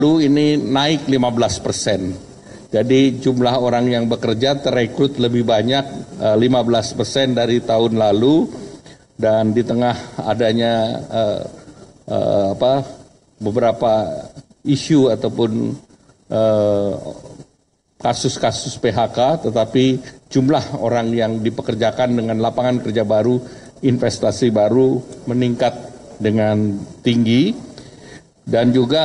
ini naik 15%. Jadi jumlah orang yang bekerja terekrut lebih banyak 15% dari tahun lalu, dan di tengah adanya beberapa isu ataupun kasus-kasus PHK, tetapi jumlah orang yang dipekerjakan dengan lapangan kerja baru, investasi baru meningkat dengan tinggi. Dan juga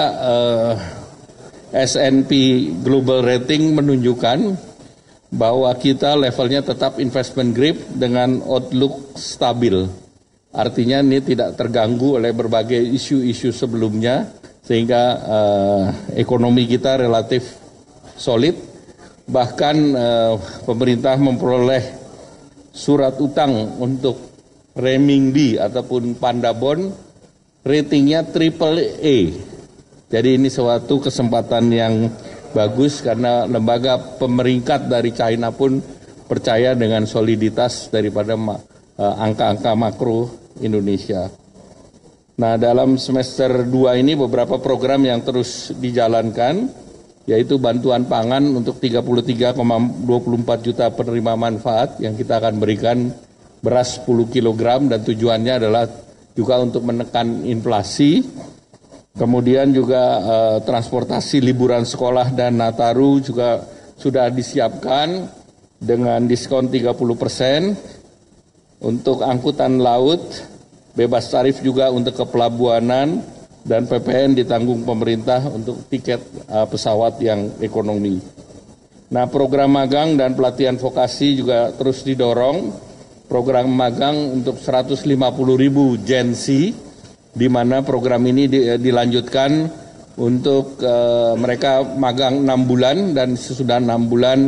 S&P Global Rating menunjukkan bahwa kita levelnya tetap investment grade dengan outlook stabil. Artinya ini tidak terganggu oleh berbagai isu-isu sebelumnya, sehingga ekonomi kita relatif solid. Bahkan pemerintah memperoleh surat utang untuk renminbi ataupun pandabon, ratingnya AAA. Jadi ini suatu kesempatan yang bagus karena lembaga pemeringkat dari China pun percaya dengan soliditas daripada angka-angka makro Indonesia. Nah, dalam semester 2 ini beberapa program yang terus dijalankan, yaitu bantuan pangan untuk 33,24 juta penerima manfaat yang kita akan berikan beras 10 kg, dan tujuannya adalah juga untuk menekan inflasi. Kemudian juga transportasi liburan sekolah dan Nataru juga sudah disiapkan dengan diskon 30%. Untuk angkutan laut, bebas tarif juga untuk kepelabuhanan, dan PPN ditanggung pemerintah untuk tiket pesawat yang ekonomi. Nah, program magang dan pelatihan vokasi juga terus didorong. Program magang untuk 150.000 Gen Z, di mana program ini dilanjutkan untuk mereka magang 6 bulan, dan sesudah 6 bulan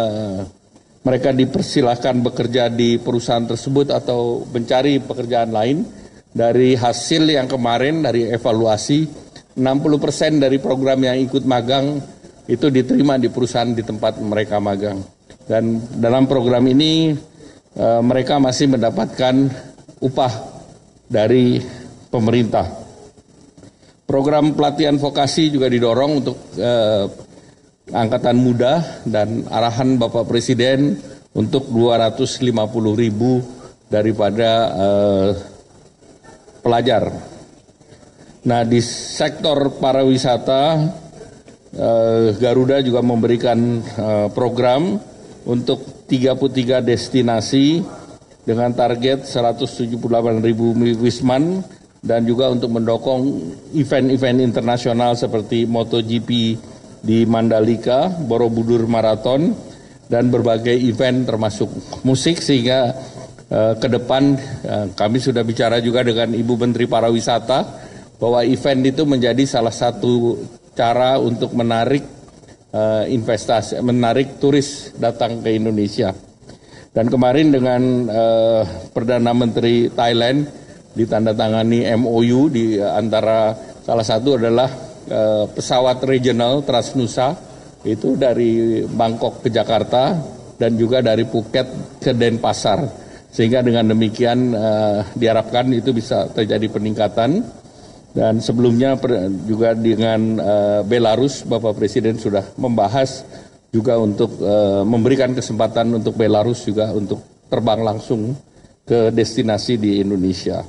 mereka dipersilahkan bekerja di perusahaan tersebut atau mencari pekerjaan lain. Dari hasil yang kemarin dari evaluasi, 60% dari program yang ikut magang itu diterima di perusahaan di tempat mereka magang. Dan dalam program ini mereka masih mendapatkan upah dari pemerintah. Program pelatihan vokasi juga didorong untuk angkatan muda, dan arahan Bapak Presiden untuk 250.000 daripada pelajar. Nah, di sektor pariwisata, Garuda juga memberikan program untuk 33 destinasi dengan target 178.000 wisman, dan juga untuk mendukung event-event internasional seperti MotoGP di Mandalika, Borobudur Marathon, dan berbagai event termasuk musik, sehingga ke depan kami sudah bicara juga dengan Ibu Menteri Pariwisata bahwa event itu menjadi salah satu cara untuk menarik investasi, menarik turis datang ke Indonesia. Dan kemarin dengan Perdana Menteri Thailand ditandatangani MOU di antara, salah satu adalah pesawat regional Transnusa, itu dari Bangkok ke Jakarta dan juga dari Phuket ke Denpasar, sehingga dengan demikian diharapkan itu bisa terjadi peningkatan. Dan sebelumnya juga dengan Belarus, Bapak Presiden sudah membahas juga untuk memberikan kesempatan untuk Belarus juga untuk terbang langsung ke destinasi di Indonesia.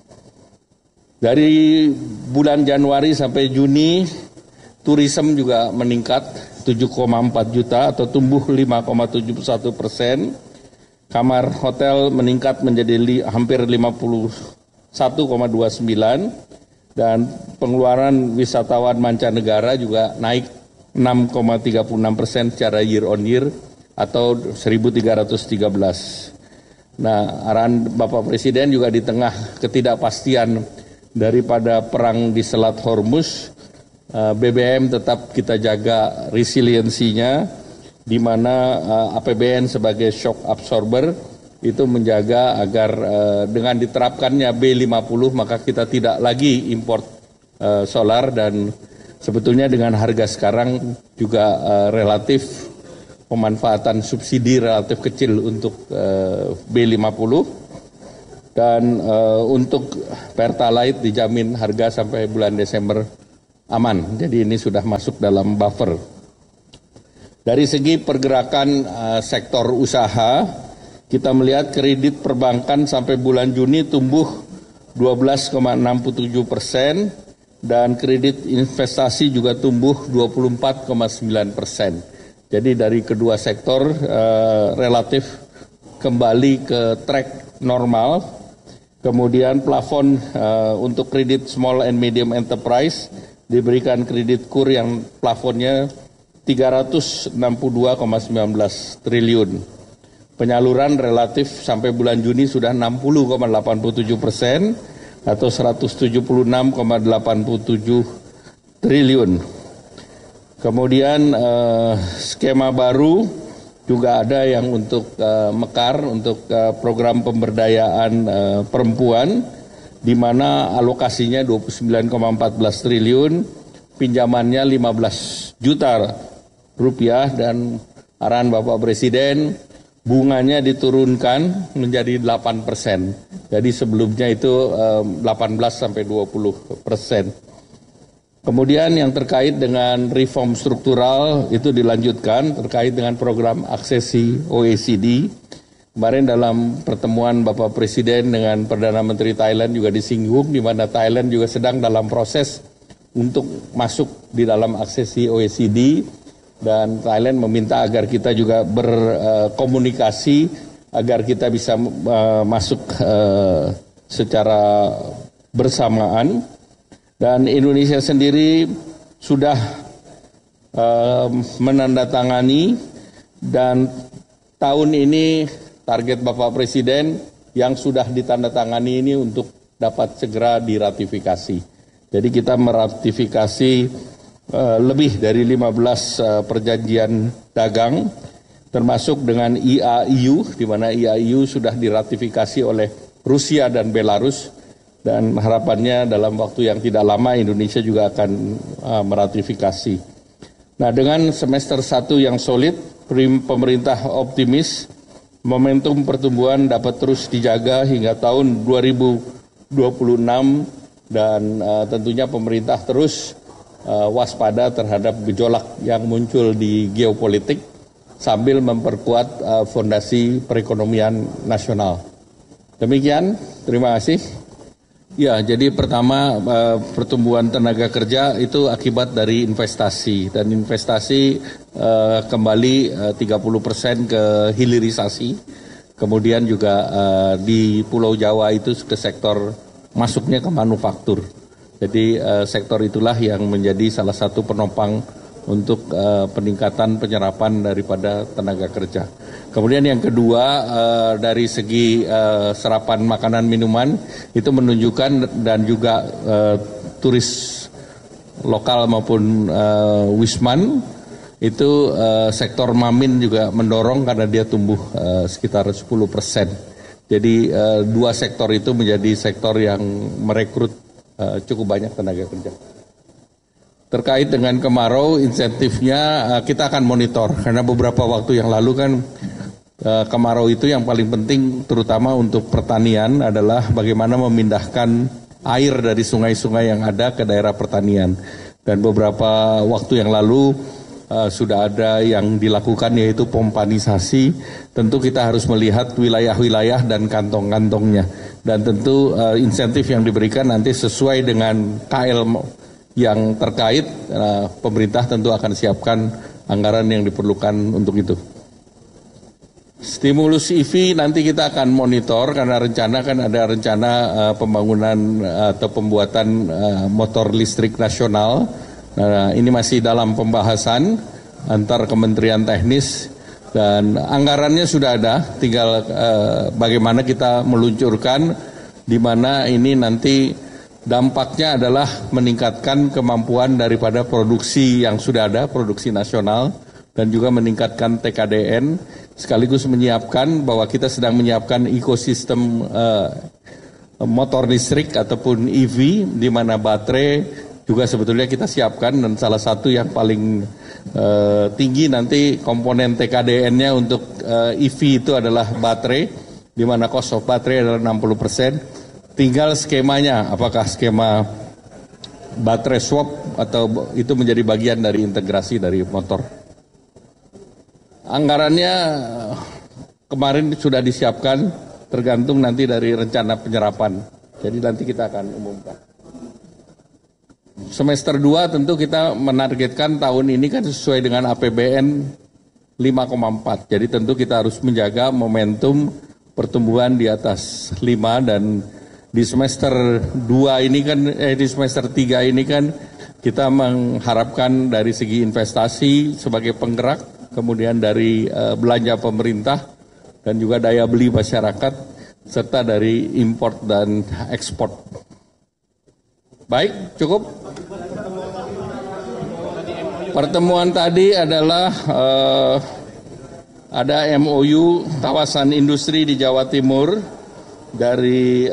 Dari bulan Januari sampai Juni, turisme juga meningkat 7,4 juta atau tumbuh 5,71%. Kamar hotel meningkat menjadi hampir 51,29, dan pengeluaran wisatawan mancanegara juga naik 6,36% secara year on year atau 1.313. Nah, arahan Bapak Presiden juga di tengah ketidakpastian daripada perang di Selat Hormuz, BBM tetap kita jaga resiliensinya, di mana APBN sebagai shock absorber itu menjaga agar dengan diterapkannya B50 maka kita tidak lagi import solar, dan sebetulnya dengan harga sekarang juga relatif pemanfaatan subsidi relatif kecil untuk B50. Dan untuk Pertalite dijamin harga sampai bulan Desember aman. Jadi ini sudah masuk dalam buffer. Dari segi pergerakan sektor usaha, kita melihat kredit perbankan sampai bulan Juni tumbuh 12,67% dan kredit investasi juga tumbuh 24,9%. Jadi dari kedua sektor relatif kembali ke track normal. Kemudian plafon untuk kredit small and medium enterprise diberikan kredit KUR yang plafonnya 362,19 triliun. Penyaluran relatif sampai bulan Juni sudah 60,87% atau 176,87 triliun. Kemudian skema baru juga ada yang untuk Mekar, untuk program pemberdayaan perempuan, di mana alokasinya 29,14 triliun, pinjamannya 15 juta rupiah, dan arahan Bapak Presiden bunganya diturunkan menjadi 8%. Jadi sebelumnya itu 18 sampai 20%. Kemudian yang terkait dengan reform struktural itu dilanjutkan terkait dengan program aksesi OECD. Kemarin dalam pertemuan Bapak Presiden dengan Perdana Menteri Thailand juga disinggung, di mana Thailand juga sedang dalam proses untuk masuk di dalam aksesi OECD, dan Thailand meminta agar kita juga berkomunikasi agar kita bisa masuk secara bersamaan. Dan Indonesia sendiri sudah menandatangani, dan tahun ini target Bapak Presiden yang sudah ditandatangani ini untuk dapat segera diratifikasi. Jadi kita meratifikasi lebih dari 15 perjanjian dagang, termasuk dengan IAIU, di mana IAIU sudah diratifikasi oleh Rusia dan Belarus, dan harapannya dalam waktu yang tidak lama Indonesia juga akan meratifikasi. Nah, dengan semester 1 yang solid, pemerintah optimis momentum pertumbuhan dapat terus dijaga hingga tahun 2026, dan tentunya pemerintah terus waspada terhadap gejolak yang muncul di geopolitik sambil memperkuat fondasi perekonomian nasional. Demikian, terima kasih. Ya, jadi pertama pertumbuhan tenaga kerja itu akibat dari investasi, dan investasi kembali 30% ke hilirisasi. Kemudian juga di Pulau Jawa itu ke sektor masuknya ke manufaktur. Jadi sektor itulah yang menjadi salah satu penopang untuk peningkatan penyerapan daripada tenaga kerja. Kemudian yang kedua, dari segi serapan makanan minuman itu menunjukkan, dan juga turis lokal maupun wisman itu sektor Mamin juga mendorong karena dia tumbuh sekitar 10%. Jadi dua sektor itu menjadi sektor yang merekrut cukup banyak tenaga kerja. Terkait dengan kemarau, insentifnya kita akan monitor, karena beberapa waktu yang lalu kan kemarau itu yang paling penting terutama untuk pertanian adalah bagaimana memindahkan air dari sungai-sungai yang ada ke daerah pertanian. Dan beberapa waktu yang lalu sudah ada yang dilakukan, yaitu pompanisasi. Tentu kita harus melihat wilayah-wilayah dan kantong-kantongnya. Dan tentu insentif yang diberikan nanti sesuai dengan KL yang terkait, pemerintah tentu akan siapkan anggaran yang diperlukan untuk itu. Stimulus EV nanti kita akan monitor, karena rencana kan ada rencana pembangunan atau pembuatan motor listrik nasional. Nah, ini masih dalam pembahasan antar kementerian teknis, dan anggarannya sudah ada, tinggal bagaimana kita meluncurkan, di mana ini nanti dampaknya adalah meningkatkan kemampuan daripada produksi yang sudah ada, produksi nasional, dan juga meningkatkan TKDN, sekaligus menyiapkan bahwa kita sedang menyiapkan ekosistem motor listrik ataupun EV, di mana baterai juga sebetulnya kita siapkan, dan salah satu yang paling tinggi nanti komponen TKDN-nya untuk EV itu adalah baterai, di mana cost of baterai adalah 60%. Tinggal skemanya, apakah skema baterai swap atau itu menjadi bagian dari integrasi dari motor. Anggarannya kemarin sudah disiapkan, tergantung nanti dari rencana penyerapan. Jadi nanti kita akan umumkan. Semester 2 tentu kita menargetkan tahun ini kan sesuai dengan APBN 5,4. Jadi tentu kita harus menjaga momentum pertumbuhan di atas 5, dan di semester 2 ini kan di semester 3 ini kan kita mengharapkan dari segi investasi sebagai penggerak, kemudian dari belanja pemerintah dan juga daya beli masyarakat serta dari import dan ekspor. Baik, cukup. Pertemuan tadi adalah ada MOU kawasan industri di Jawa Timur dari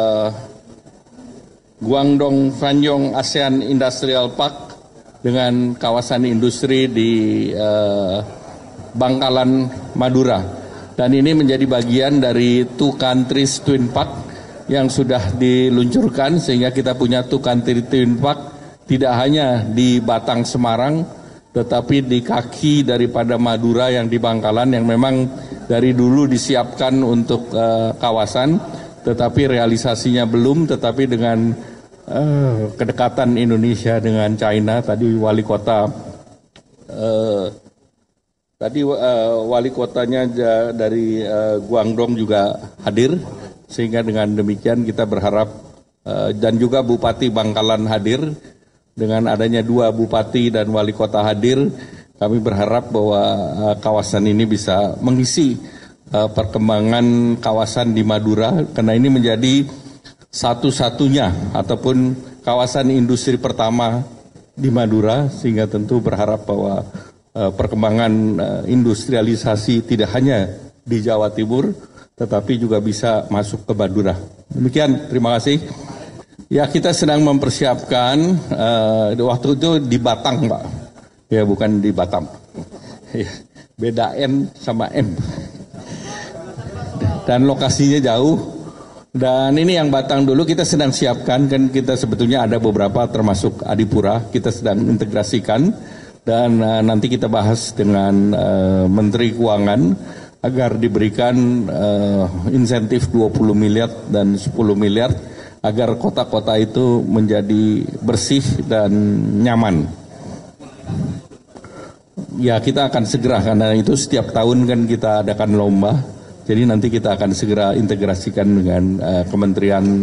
Guangdong Fanyong ASEAN Industrial Park dengan kawasan industri di Bangkalan, Madura. Dan ini menjadi bagian dari Two Countries Twin Park yang sudah diluncurkan, sehingga kita punya Two Countries Twin Park tidak hanya di Batang, Semarang, tetapi di kaki daripada Madura yang di Bangkalan, yang memang dari dulu disiapkan untuk kawasan, tetapi realisasinya belum. Tetapi dengan kedekatan Indonesia dengan China, tadi wali kotanya dari Guangdong juga hadir, sehingga dengan demikian kita berharap dan juga Bupati Bangkalan hadir. Dengan adanya 2 bupati dan wali kota hadir, kami berharap bahwa kawasan ini bisa mengisi perkembangan kawasan di Madura, karena ini menjadi satu-satunya ataupun kawasan industri pertama di Madura, sehingga tentu berharap bahwa perkembangan industrialisasi tidak hanya di Jawa Timur, tetapi juga bisa masuk ke Madura. Demikian, terima kasih. Ya, kita sedang mempersiapkan, waktu itu di Batang, Pak. Ya, bukan di Batam. Beda N sama M. Dan lokasinya jauh. Dan ini yang Batang dulu kita sedang siapkan, kan kita sebetulnya ada beberapa termasuk Adipura, kita sedang integrasikan. Dan nanti kita bahas dengan Menteri Keuangan agar diberikan insentif 20 miliar dan 10 miliar agar kota-kota itu menjadi bersih dan nyaman. Ya, kita akan segera, karena itu setiap tahun kan kita adakan lomba. Jadi nanti kita akan segera integrasikan dengan Kementerian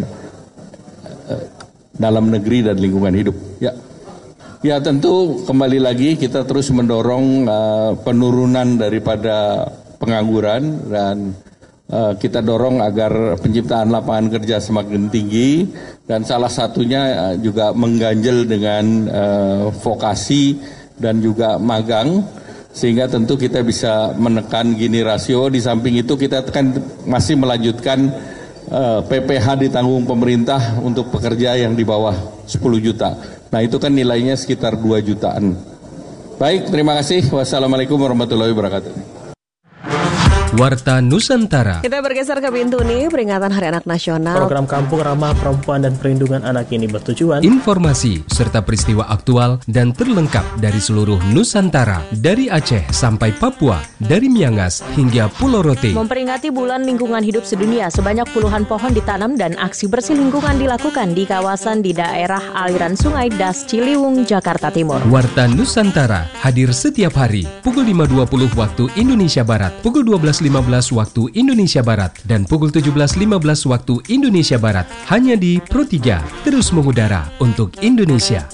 Dalam Negeri dan Lingkungan Hidup. Ya, tentu kembali lagi kita terus mendorong penurunan daripada pengangguran, dan kita dorong agar penciptaan lapangan kerja semakin tinggi, dan salah satunya juga mengganjel dengan vokasi dan juga magang, sehingga tentu kita bisa menekan Gini rasio. Di samping itu kita kan masih melanjutkan PPh ditanggung pemerintah untuk pekerja yang di bawah 10 juta. Nah, itu kan nilainya sekitar 2 jutaan. Baik, terima kasih. Wassalamualaikum warahmatullahi wabarakatuh. Warta Nusantara. Kita bergeser ke Bintuni, peringatan Hari Anak Nasional. Program Kampung Ramah Perempuan dan Perlindungan Anak ini bertujuan Informasi serta peristiwa aktual dan terlengkap dari seluruh Nusantara, dari Aceh sampai Papua, dari Miangas hingga Pulau Rote. Memperingati Bulan Lingkungan Hidup Sedunia, sebanyak puluhan pohon ditanam dan aksi bersih lingkungan dilakukan di kawasan di daerah aliran Sungai Das Ciliwung, Jakarta Timur. Warta Nusantara hadir setiap hari pukul 5.20 waktu Indonesia Barat, pukul 12.15 waktu Indonesia Barat, dan pukul 17.15 waktu Indonesia Barat, hanya di Pro 3, terus mengudara untuk Indonesia.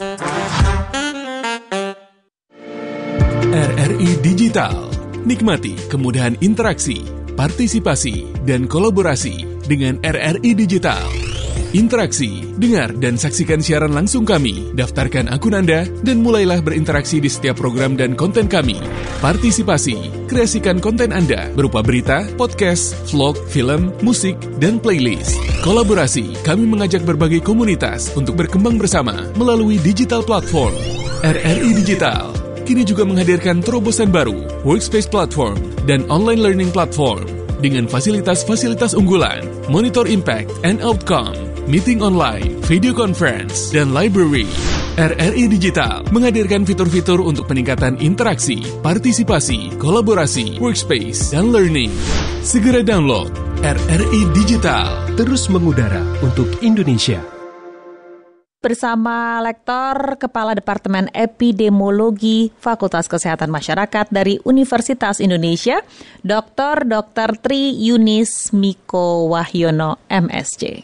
RRI Digital. Nikmati kemudahan interaksi, partisipasi, dan kolaborasi dengan RRI Digital. Interaksi, dengar dan saksikan siaran langsung kami, daftarkan akun Anda, dan mulailah berinteraksi di setiap program dan konten kami. Partisipasi, kreasikan konten Anda berupa berita, podcast, vlog, film, musik, dan playlist. Kolaborasi, kami mengajak berbagai komunitas untuk berkembang bersama melalui digital platform. RRI Digital kini juga menghadirkan terobosan baru, workspace platform, dan online learning platform dengan fasilitas-fasilitas unggulan, monitor impact and outcome, meeting online, video conference, dan library. RRI Digital menghadirkan fitur-fitur untuk peningkatan interaksi, partisipasi, kolaborasi, workspace, dan learning. Segera download RRI Digital. Terus mengudara untuk Indonesia. Bersama Lektor Kepala Departemen Epidemiologi Fakultas Kesehatan Masyarakat dari Universitas Indonesia, Dr. Tri Yunis Miko Wahyono, MSc.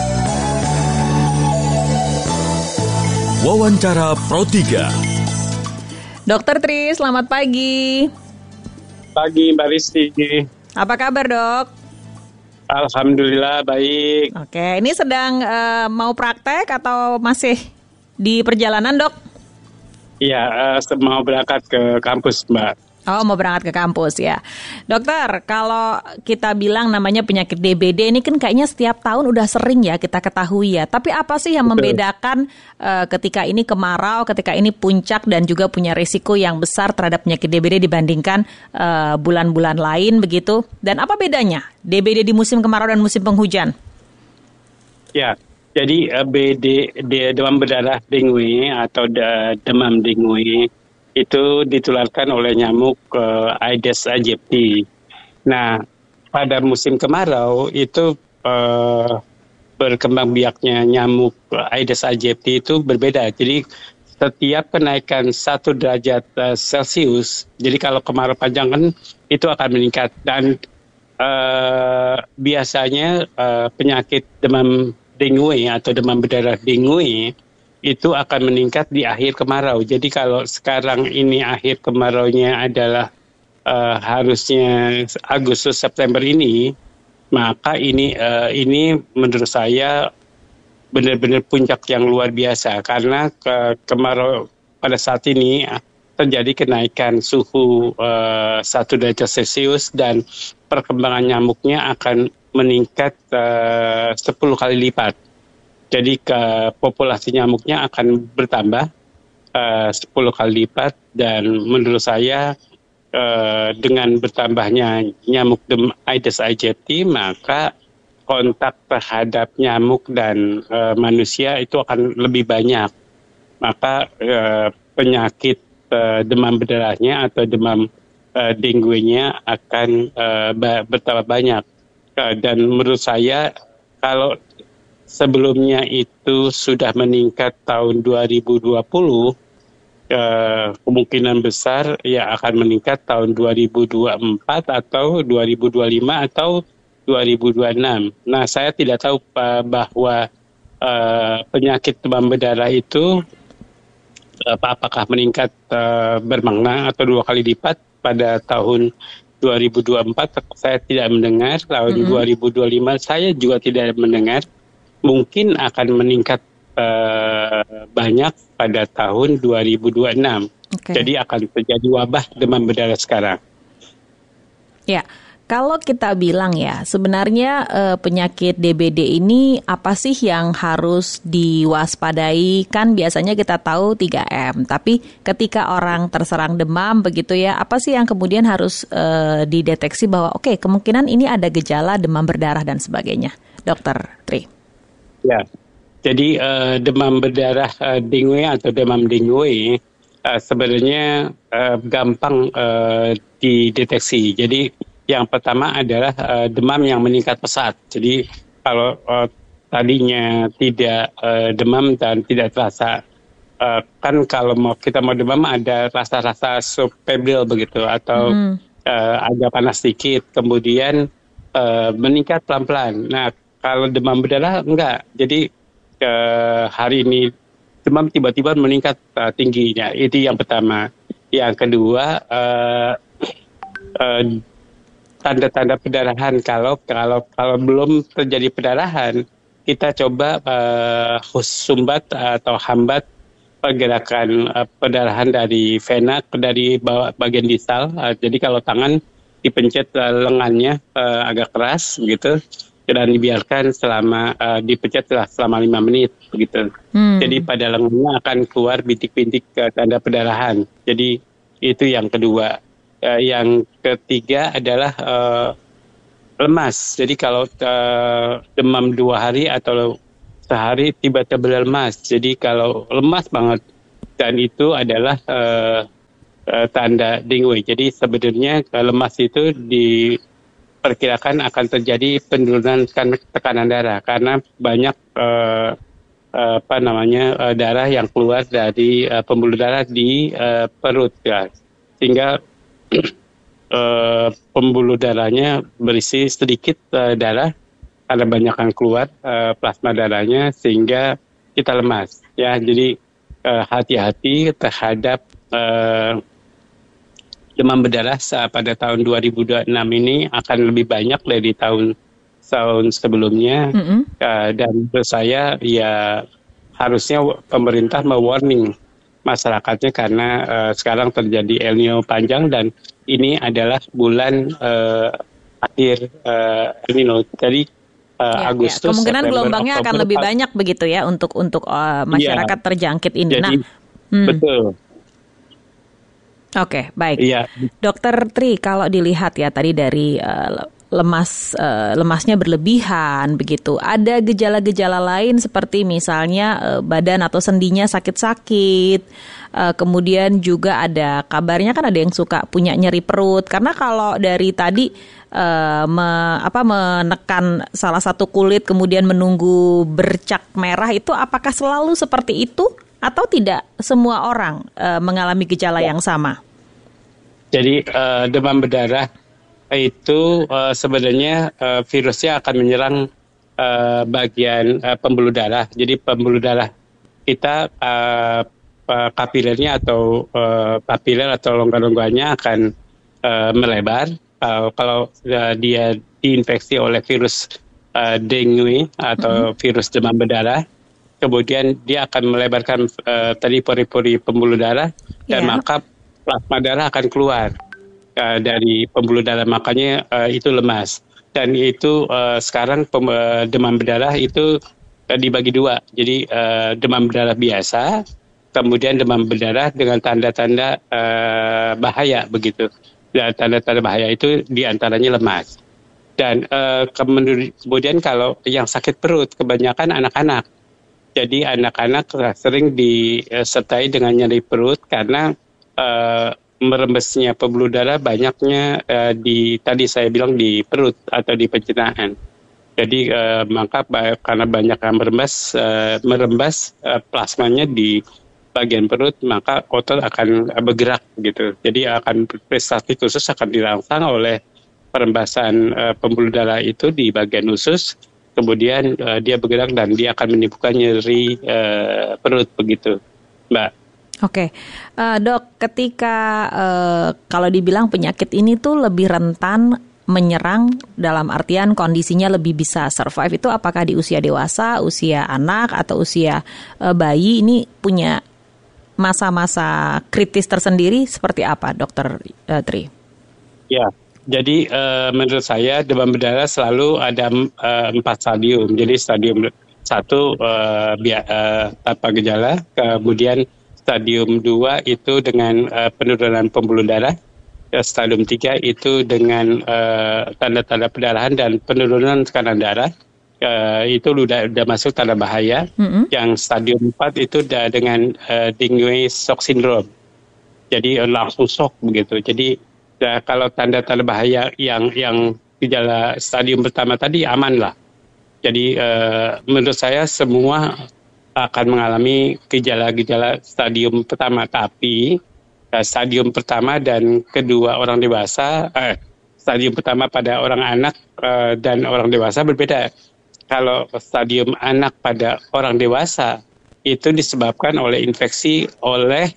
Wawancara Pro 3. Dr. Tri, selamat pagi. Pagi Mbak Risti. Apa kabar, Dok? Alhamdulillah baik. Oke, ini sedang mau praktek atau masih di perjalanan, Dok? Iya, mau berangkat ke kampus, Mbak. Oh, mau berangkat ke kampus ya. Dokter, kalau kita bilang namanya penyakit DBD ini kan kayaknya setiap tahun udah sering ya kita ketahui ya. Tapi apa sih yang membedakan ketika ini kemarau, ketika ini puncak dan juga punya risiko yang besar terhadap penyakit DBD dibandingkan bulan-bulan lain begitu? Dan apa bedanya DBD di musim kemarau dan musim penghujan? Ya, jadi demam berdarah dengue atau demam dengue itu ditularkan oleh nyamuk Aedes aegypti. Nah, pada musim kemarau itu berkembang biaknya nyamuk Aedes aegypti itu berbeda. Jadi setiap kenaikan 1 derajat Celcius, jadi kalau kemarau panjang kan itu akan meningkat. Dan biasanya penyakit demam dengue atau demam berdarah dengue itu akan meningkat di akhir kemarau. Jadi kalau sekarang ini akhir kemaraunya adalah harusnya Agustus September ini, maka ini menurut saya benar-benar puncak yang luar biasa karena kemarau pada saat ini terjadi kenaikan suhu 1 derajat Celcius dan perkembangan nyamuknya akan meningkat 10 kali lipat. Jadi populasi nyamuknya akan bertambah 10 kali lipat dan menurut saya dengan bertambahnya nyamuk Aedes aegypti maka kontak terhadap nyamuk dan manusia itu akan lebih banyak. Maka penyakit demam berdarahnya atau demam dengue-nya akan bertambah banyak. Dan menurut saya kalau sebelumnya itu sudah meningkat tahun 2020, kemungkinan besar ya akan meningkat tahun 2024 atau 2025 atau 2026. Nah, saya tidak tahu bahwa penyakit demam berdarah itu apakah meningkat bermakna atau 2 kali lipat pada tahun 2024. Saya tidak mendengar. Tahun 2025 saya juga tidak mendengar. Mungkin akan meningkat banyak pada tahun 2026. Okay. Jadi akan terjadi wabah demam berdarah sekarang. Ya, kalau kita bilang ya, sebenarnya penyakit DBD ini apa sih yang harus diwaspadai? Kan biasanya kita tahu 3M, tapi ketika orang terserang demam begitu ya, apa sih yang kemudian harus dideteksi bahwa oke, kemungkinan ini ada gejala demam berdarah dan sebagainya, Dokter Tri? Ya, jadi demam berdarah dengue atau demam dengue sebenarnya gampang dideteksi. Jadi yang pertama adalah demam yang meningkat pesat. Jadi kalau tadinya tidak demam dan tidak terasa, kan kalau kita mau demam ada rasa-rasa subfebrile begitu atau agak panas sedikit, kemudian meningkat pelan-pelan. Nah, kalau demam berdarah enggak. Jadi hari ini demam tiba-tiba meningkat tingginya. Itu yang pertama. Yang kedua tanda-tanda perdarahan. Kalau belum terjadi perdarahan, kita coba sumbat atau hambat pergerakan perdarahan dari vena dari bagian distal. Jadi kalau tangan dipencet lengannya agak keras begitu. Dan dibiarkan dipencet selama 5 menit begitu. Jadi pada lengannya akan keluar bintik-bintik tanda perdarahan. Jadi itu yang kedua. Yang ketiga adalah lemas. Jadi kalau demam 2 hari atau sehari tiba-tiba lemas. Jadi kalau lemas banget, dan itu adalah tanda dengue. Jadi sebenarnya lemas itu diperkirakan akan terjadi penurunan tekanan darah karena banyak darah yang keluar dari pembuluh darah di perut, ya. Sehingga pembuluh darahnya berisi sedikit darah karena banyak yang keluar plasma darahnya sehingga kita lemas, ya. Jadi hati-hati terhadap demam berdarah pada tahun 2026 ini akan lebih banyak dari tahun sebelumnya. Dan menurut saya ya harusnya pemerintah mewarning masyarakatnya karena sekarang terjadi El Nino panjang dan ini adalah bulan akhir El Nino. Jadi Agustus, kemungkinan September, gelombangnya Oktober, akan lebih banyak begitu ya untuk masyarakat terjangkit ini. Jadi, betul. Oke, baik. Iya. Dokter Tri, kalau dilihat ya tadi dari lemasnya berlebihan begitu. Ada gejala-gejala lain seperti misalnya badan atau sendinya sakit-sakit. Kemudian juga ada kabarnya kan ada yang suka punya nyeri perut. Karena kalau dari tadi menekan salah satu kulit kemudian menunggu bercak merah itu apakah selalu seperti itu atau tidak semua orang mengalami gejala yang sama? Jadi demam berdarah itu sebenarnya virusnya akan menyerang bagian pembuluh darah. Jadi pembuluh darah kita kapilernya atau papiler atau longga-longganya akan melebar. Kalau dia diinfeksi oleh virus dengue atau virus demam berdarah, kemudian dia akan melebarkan tadi pori-pori pembuluh darah dan maka plasma darah akan keluar dari pembuluh darah, makanya itu lemas. Dan itu sekarang demam berdarah itu dibagi dua. Jadi demam berdarah biasa, kemudian demam berdarah dengan tanda-tanda bahaya begitu. Dan tanda-tanda bahaya itu diantaranya lemas. Dan kemudian kalau yang sakit perut kebanyakan anak-anak. Jadi anak-anak sering disertai dengan nyeri perut karena merembesnya pembuluh darah banyaknya tadi saya bilang di perut atau di pencernaan. Jadi maka karena banyak yang merembes plasmanya di bagian perut, maka otot akan bergerak gitu. Jadi akan prestasi khusus akan dirangsang oleh perembasan pembuluh darah itu di bagian usus. Kemudian dia bergerak dan dia akan menimbulkan nyeri perut begitu, Mbak. Oke, Dok, ketika kalau dibilang penyakit ini tuh lebih rentan menyerang dalam artian kondisinya lebih bisa survive, itu apakah di usia dewasa, usia anak, atau usia bayi, ini punya masa-masa kritis tersendiri seperti apa, Dokter Tri? Ya. Jadi menurut saya demam berdarah selalu ada 4 stadium. Jadi stadium 1 tanpa gejala, kemudian stadium 2 itu dengan penurunan pembuluh darah, stadium 3 itu dengan tanda-tanda perdarahan dan penurunan tekanan darah, itu udah masuk tanda bahaya. Yang stadium 4 itu dengan dengue shock syndrome. Jadi langsung shock begitu. Jadi kalau tanda-tanda bahaya yang gejala stadium pertama tadi aman lah. Jadi menurut saya semua akan mengalami gejala-gejala stadium pertama. Tapi stadium pertama dan kedua orang dewasa, stadium pertama pada orang anak dan orang dewasa berbeda. Kalau stadium anak pada orang dewasa itu disebabkan oleh infeksi oleh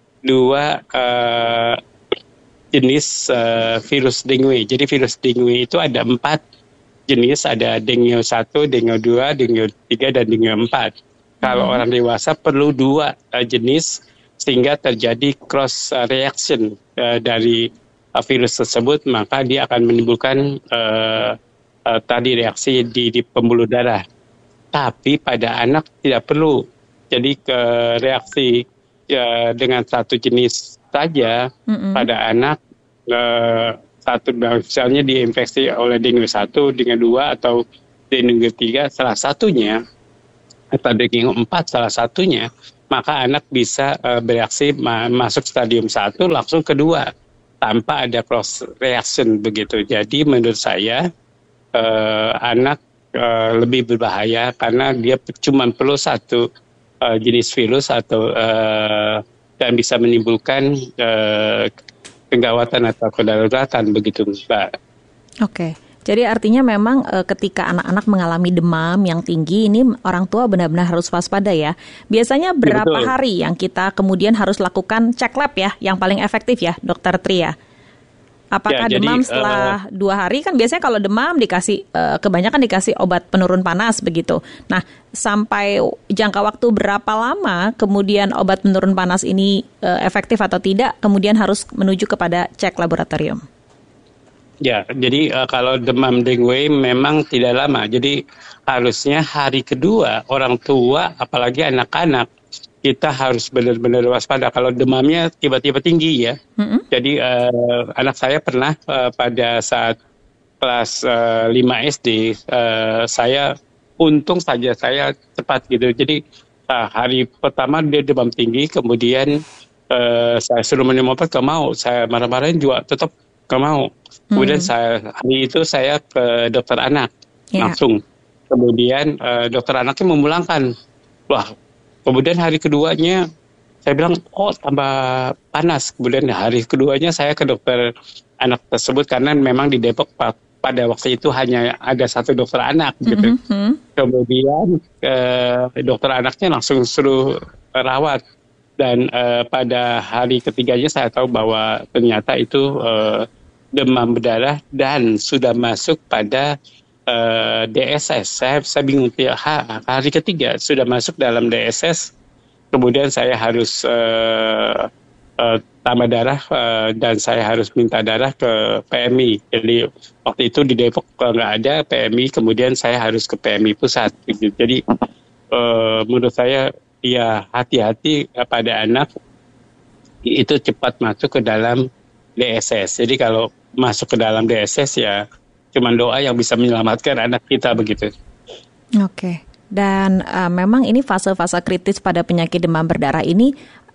2 jenis virus dengue. Jadi virus dengue itu ada 4 jenis, ada dengue 1, dengue 2, dengue 3, dan dengue 4. Kalau orang dewasa perlu 2 jenis sehingga terjadi cross reaction dari virus tersebut, maka dia akan menimbulkan tadi reaksi di pembuluh darah. Tapi pada anak tidak perlu. Jadi reaksi dengan 1 jenis saja pada anak, satu misalnya diinfeksi oleh dengue 1, dengue 2 atau dengue 3, salah satunya atau dengue 4 salah satunya, maka anak bisa bereaksi masuk stadium 1 langsung ke 2 tanpa ada cross reaction begitu. Jadi menurut saya anak lebih berbahaya karena dia cuma perlu satu jenis virus atau dan bisa menimbulkan kegawatan atau kedaruratan begitu, Mbak. Oke. Jadi artinya memang ketika anak-anak mengalami demam yang tinggi, ini orang tua benar-benar harus waspada ya. Biasanya berapa hari yang kita kemudian harus lakukan cek lab ya, yang paling efektif ya, Dokter Tri ya? Apakah demam setelah 2 hari? Kan biasanya kalau demam dikasih, kebanyakan dikasih obat penurun panas begitu. Nah, sampai jangka waktu berapa lama kemudian obat penurun panas ini efektif atau tidak, kemudian harus menuju kepada cek laboratorium? Ya, jadi kalau demam dengue memang tidak lama. Jadi harusnya hari kedua orang tua, apalagi anak-anak, kita harus benar-benar waspada. Kalau demamnya tiba-tiba tinggi ya. Jadi anak saya pernah pada saat kelas 5 SD, saya untung saja saya cepat gitu. Jadi hari pertama dia demam tinggi, kemudian saya suruh minum obat, gak mau. Saya marah-marahin juga tetap gak mau. Kemudian hari itu saya ke dokter anak langsung. Kemudian dokter anaknya memulangkan. Wah, kemudian hari keduanya saya bilang, tambah panas. Kemudian hari keduanya saya ke dokter anak tersebut karena memang di Depok pada waktu itu hanya ada satu dokter anak gitu. Kemudian dokter anaknya langsung suruh rawat. Dan pada hari ketiganya saya tahu bahwa ternyata itu demam berdarah dan sudah masuk pada DSS. Saya bingung, hari ketiga sudah masuk dalam DSS, kemudian saya harus tambah darah dan saya harus minta darah ke PMI. Jadi waktu itu di Depok nggak ada PMI, kemudian saya harus ke PMI pusat. Jadi menurut saya ya hati-hati pada anak itu cepat masuk ke dalam DSS. Jadi kalau masuk ke dalam DSS ya cuma doa yang bisa menyelamatkan anak kita begitu. Oke. Dan memang ini fase-fase kritis pada penyakit demam berdarah ini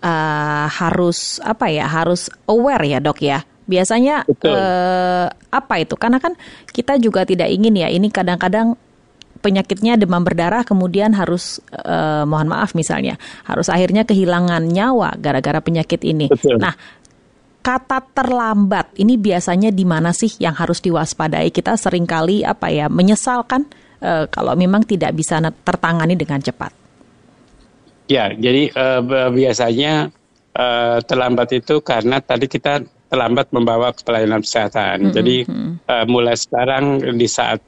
harus harus aware ya dok ya. Biasanya apa itu? Karena kan kita juga tidak ingin ya ini kadang-kadang penyakitnya demam berdarah kemudian harus mohon maaf misalnya harus akhirnya kehilangan nyawa gara-gara penyakit ini. Betul. Nah, kata terlambat ini biasanya di mana sih yang harus diwaspadai? Kita seringkali menyesalkan kalau memang tidak bisa tertangani dengan cepat. Ya, jadi biasanya terlambat itu karena tadi kita terlambat membawa ke pelayanan kesehatan. Jadi mulai sekarang di saat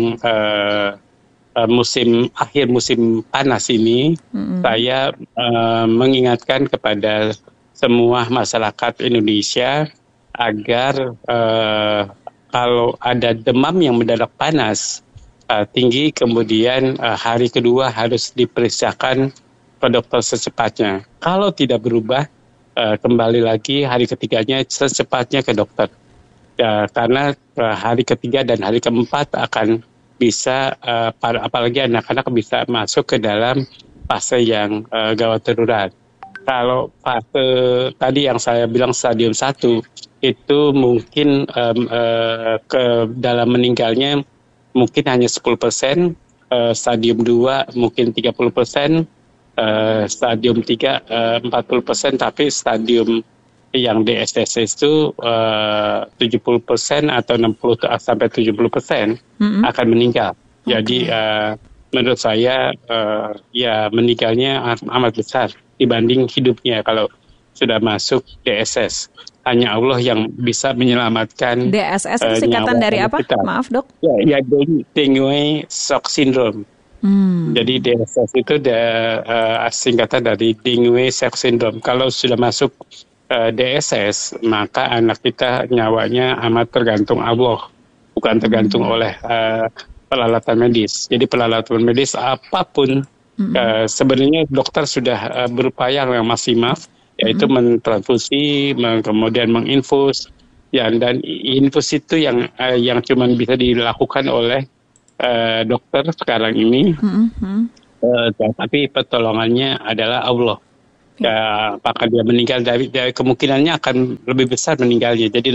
akhir musim panas ini, saya mengingatkan kepada semua masyarakat Indonesia agar kalau ada demam yang mendadak panas tinggi, kemudian hari kedua harus diperiksakan ke dokter secepatnya. Kalau tidak berubah, kembali lagi hari ketiganya secepatnya ke dokter. Karena hari ketiga dan hari keempat akan bisa, apalagi anak-anak bisa masuk ke dalam fase yang gawat darurat. Kalau fase tadi yang saya bilang stadium 1 itu mungkin ke dalam meninggalnya mungkin hanya 10%, stadium 2 mungkin 30%, stadium 3 40%, tapi stadium yang DSS itu 70% atau 60 sampai 70% akan meninggal. Jadi menurut saya ya meninggalnya amat besar dibanding hidupnya kalau sudah masuk DSS. Hanya Allah yang bisa menyelamatkan. DSS itu singkatan dari apa? Kita. Maaf dok. Ya dengue shock syndrome. Jadi DSS itu singkatan dari dengue shock syndrome. Kalau sudah masuk DSS, maka anak kita nyawanya amat tergantung Allah, bukan tergantung oleh peralatan medis. Jadi peralatan medis apapun, sebenarnya dokter sudah berupaya yang maksimal, yaitu mentransfusi, kemudian menginfus, dan infus itu yang cuma bisa dilakukan oleh dokter sekarang ini. Tapi pertolongannya adalah Allah. Apakah dia meninggal, dari kemungkinannya akan lebih besar meninggalnya. Jadi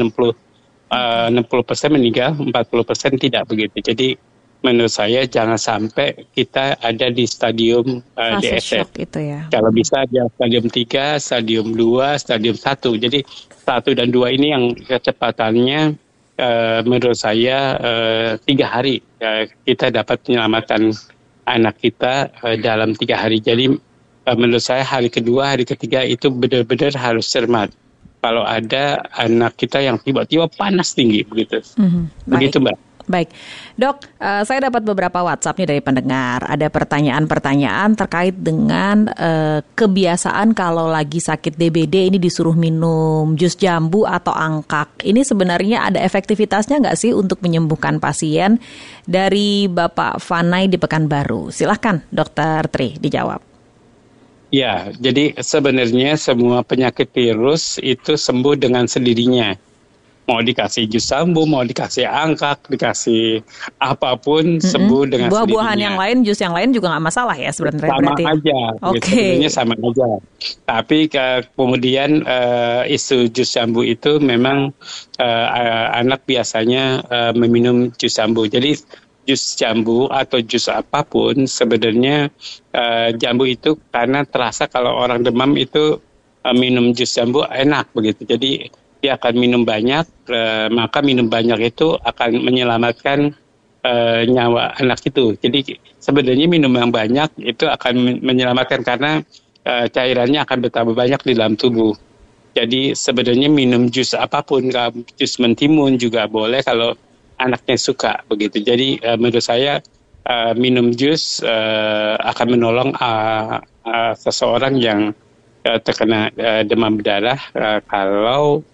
60% meninggal, 40% tidak begitu. Jadi menurut saya jangan sampai kita ada di stadium DSF. Itu ya. Kalau bisa dia stadium 3, stadium 2, stadium 1. Jadi 1 dan 2 ini yang kecepatannya menurut saya 3 hari kita dapat penyelamatan anak kita dalam 3 hari. Jadi menurut saya hari kedua, hari ketiga itu benar-benar harus cermat. Kalau ada anak kita yang tiba-tiba panas tinggi begitu. Begitu Mbak. Baik, Dok, saya dapat beberapa WhatsApp nih dari pendengar. Ada pertanyaan-pertanyaan terkait dengan kebiasaan kalau lagi sakit DBD ini disuruh minum jus jambu atau angkak. Ini sebenarnya ada efektivitasnya nggak sih untuk menyembuhkan pasien? Dari Bapak Fanai di Pekanbaru. Silahkan, Dokter Tri, dijawab. Ya, jadi sebenarnya semua penyakit virus itu sembuh dengan sendirinya. Mau dikasih jus jambu, mau dikasih angkak, dikasih apapun sembuh dengan sendirinya. Buah-buahan yang lain, jus yang lain juga nggak masalah ya sebenarnya. Sama aja, sebenarnya sama aja. Tapi kemudian isu jus jambu itu memang anak biasanya meminum jus jambu. Jadi jus jambu atau jus apapun sebenarnya jambu itu karena terasa kalau orang demam itu minum jus jambu enak begitu. Jadi dia akan minum banyak, maka minum banyak itu akan menyelamatkan nyawa anak itu. Jadi sebenarnya minum yang banyak itu akan menyelamatkan karena cairannya akan bertambah banyak di dalam tubuh. Jadi sebenarnya minum jus apapun, jus mentimun juga boleh kalau anaknya suka begitu. Jadi menurut saya minum jus akan menolong seseorang yang terkena demam berdarah kalau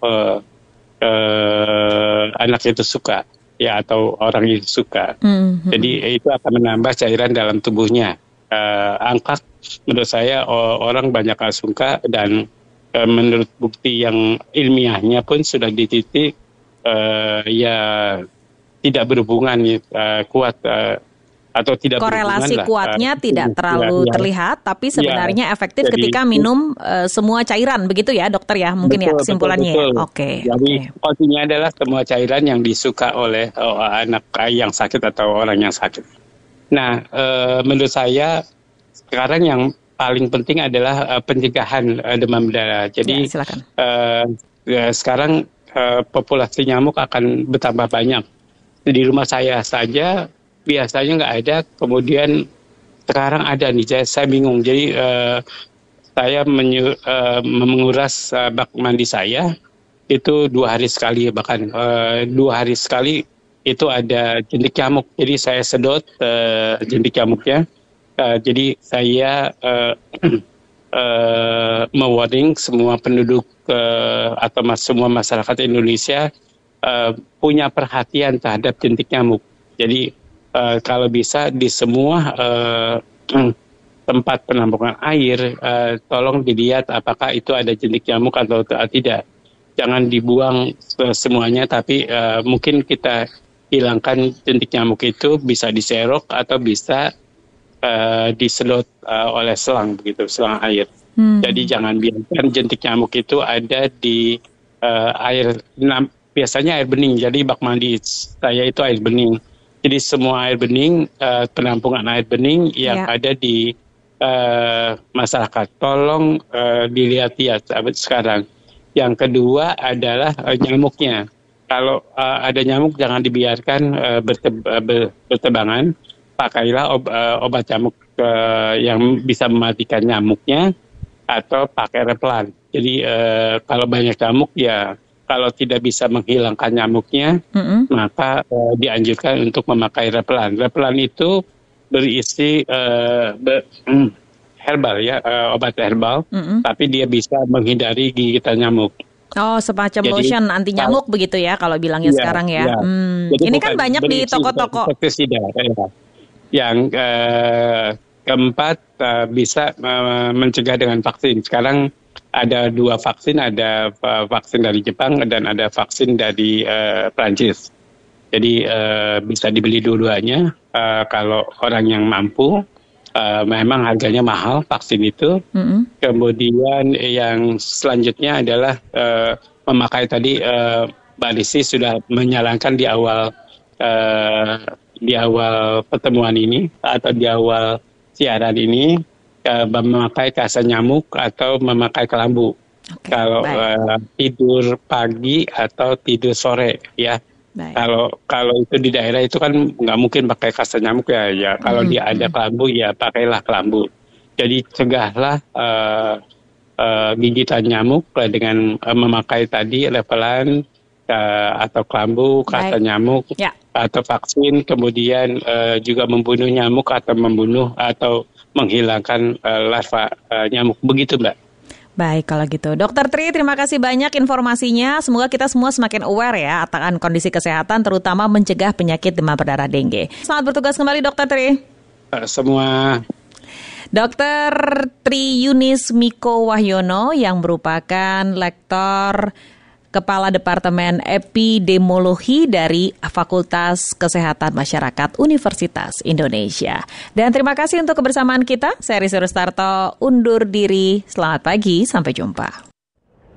anak itu suka ya atau orang itu suka. Jadi itu akan menambah cairan dalam tubuhnya. Angkat menurut saya orang banyak suka dan menurut bukti yang ilmiahnya pun sudah dititik ya tidak berhubungan kuat atau tidak korelasi berhubungan kuatnya tidak terlalu terlihat, tapi sebenarnya efektif ketika minum semua cairan, begitu ya dokter ya, mungkin betul, ya kesimpulannya. Betul. Oke. Jadi kuncinya adalah semua cairan yang disuka oleh anak yang sakit atau orang yang sakit. Nah, menurut saya sekarang yang paling penting adalah pencegahan demam berdarah. Jadi sekarang populasi nyamuk akan bertambah banyak. Di rumah saya saja biasanya nggak ada, kemudian sekarang ada nih, saya bingung. Jadi saya menguras bak mandi saya itu 2 hari sekali, bahkan 2 hari sekali itu ada jentik nyamuk. Jadi saya sedot jentik nyamuknya. Jadi saya mewarning semua penduduk atau semua masyarakat Indonesia punya perhatian terhadap jentik nyamuk. Jadi kalau bisa di semua tempat penampungan air, tolong dilihat apakah itu ada jentik nyamuk atau tidak. Jangan dibuang semuanya, tapi mungkin kita hilangkan jentik nyamuk itu bisa diserok atau bisa disedot oleh selang begitu, selang air. Jadi jangan biarkan jentik nyamuk itu ada di air, biasanya air bening. Jadi bak mandi saya itu air bening. Jadi semua air bening, penampungan air bening yang ada di masyarakat, tolong dilihat-lihat sekarang. Yang kedua adalah nyamuknya. Kalau ada nyamuk jangan dibiarkan berterbangan. Pakailah obat nyamuk yang bisa mematikan nyamuknya atau pakai repelan. Jadi kalau banyak nyamuk ya, kalau tidak bisa menghilangkan nyamuknya, maka dianjurkan untuk memakai repelan. Repelan itu berisi herbal ya, obat herbal, tapi dia bisa menghindari gigitan nyamuk. Oh, semacam lotion anti nyamuk begitu ya kalau bilangnya sekarang ya. Ini kan banyak di toko-toko. Yang keempat bisa mencegah dengan vaksin. Sekarang ada 2 vaksin, ada vaksin dari Jepang dan ada vaksin dari Prancis. Jadi bisa dibeli dua-duanya kalau orang yang mampu. memang harganya mahal vaksin itu. Kemudian yang selanjutnya adalah memakai tadi Mbak Desi sudah menyarankan di awal pertemuan ini atau di awal siaran ini memakai kasa nyamuk atau memakai kelambu. Kalau tidur pagi atau tidur sore ya. Kalau itu di daerah itu kan nggak mungkin pakai kasa nyamuk ya. Kalau dia ada kelambu ya pakailah kelambu. Jadi cegahlah gigitan nyamuk dengan memakai tadi levelan atau kelambu, kasa nyamuk atau vaksin, kemudian juga membunuh nyamuk atau membunuh atau menghilangkan larva nyamuk. Begitu, Mbak. Baik, kalau gitu. Dr. Tri, terima kasih banyak informasinya. Semoga kita semua semakin aware ya akan kondisi kesehatan, terutama mencegah penyakit demam berdarah dengue. Selamat bertugas kembali, Dr. Tri. Semua. Dr. Tri Yunis Miko Wahyono yang merupakan Lektor Kepala Departemen Epidemiologi dari Fakultas Kesehatan Masyarakat Universitas Indonesia. Dan terima kasih untuk kebersamaan kita. Saya Rizky Rustarto undur diri. Selamat pagi, sampai jumpa.